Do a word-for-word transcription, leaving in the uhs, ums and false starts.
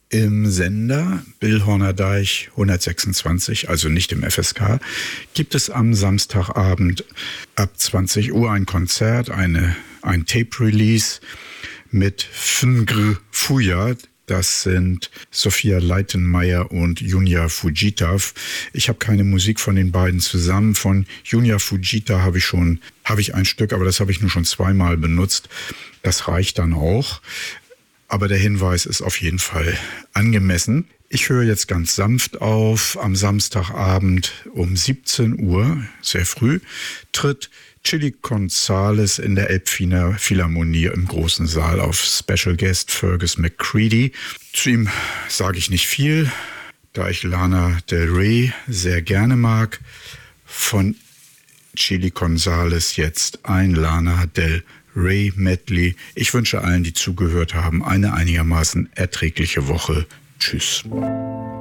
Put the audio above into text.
Im Sender Billhornerdeich hundertsechsundzwanzig, also nicht im F S K, gibt es am Samstagabend ab zwanzig Uhr ein Konzert, eine, ein Tape-Release mit Fngr Fuya. Das sind Sophia Leitenmeier und Junya Fujita. Ich habe keine Musik von den beiden zusammen. Von Junya Fujita habe ich schon, habe ich ein Stück, aber das habe ich nur schon zweimal benutzt. Das reicht dann auch. Aber der Hinweis ist auf jeden Fall angemessen. Ich höre jetzt ganz sanft auf. Am Samstagabend um siebzehn Uhr, sehr früh, tritt Chili Gonzales in der Elbphiner Philharmonie im großen Saal auf. Special Guest Fergus McCready. Zu ihm sage ich nicht viel, da ich Lana Del Rey sehr gerne mag. Von Chili Gonzales jetzt ein Lana Del Rey Medley. Ich wünsche allen, die zugehört haben, eine einigermaßen erträgliche Woche. Tschüss.